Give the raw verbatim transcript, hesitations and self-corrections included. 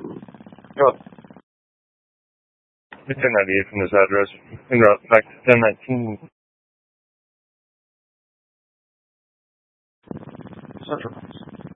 Oh, it's ten ninety-eight from this address. En route back to ten nineteen Central.